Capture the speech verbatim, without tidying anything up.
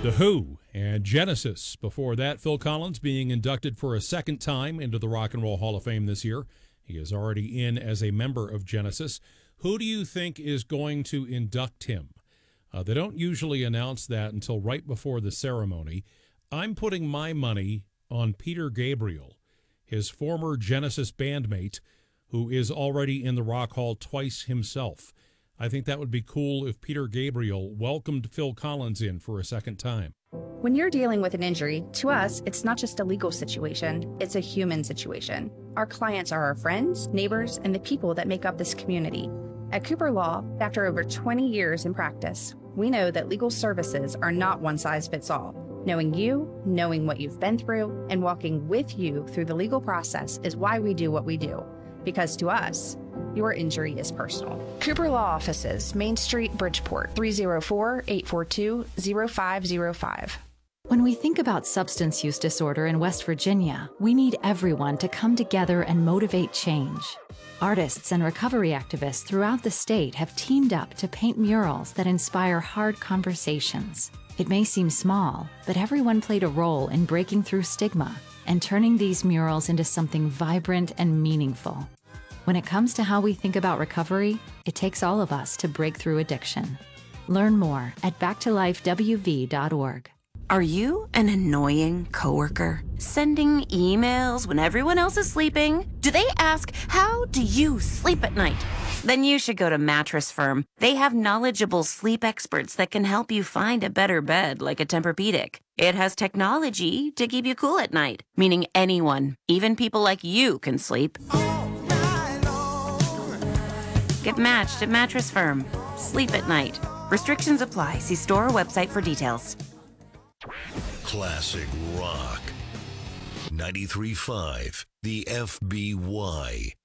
The Who and Genesis. Before that, Phil Collins being inducted for a second time into the Rock and Roll Hall of Fame this year. He is already in as a member of Genesis. Who do you think is going to induct him? Uh, they don't usually announce that until right before the ceremony. I'm putting my money on Peter Gabriel, his former Genesis bandmate, who is already in the Rock Hall twice himself. I think that would be cool if Peter Gabriel welcomed Phil Collins in for a second time. When you're dealing with an injury, to us, it's not just a legal situation, it's a human situation. Our clients are our friends, neighbors, and the people that make up this community. At Cooper Law, after over twenty years in practice, we know that legal services are not one size fits all. Knowing you, knowing what you've been through, and walking with you through the legal process is why we do what we do. Because to us, your injury is personal. Cooper Law Offices, Main Street, Bridgeport, three oh four, eight four two, oh five oh five. When we think about substance use disorder in West Virginia, we need everyone to come together and motivate change. Artists and recovery activists throughout the state have teamed up to paint murals that inspire hard conversations. It may seem small, but everyone played a role in breaking through stigma and turning these murals into something vibrant and meaningful. When it comes to how we think about recovery, it takes all of us to break through addiction. Learn more at back to life w v dot org. Are you an annoying coworker? Sending emails when everyone else is sleeping? Do they ask, how do you sleep at night? Then you should go to Mattress Firm. They have knowledgeable sleep experts that can help you find a better bed, like a Tempur-Pedic. It has technology to keep you cool at night, meaning anyone, even people like you, can sleep. Get matched at Mattress Firm. Sleep at night. Restrictions apply. See store or website for details. Classic Rock. ninety-three point five, the F B Y.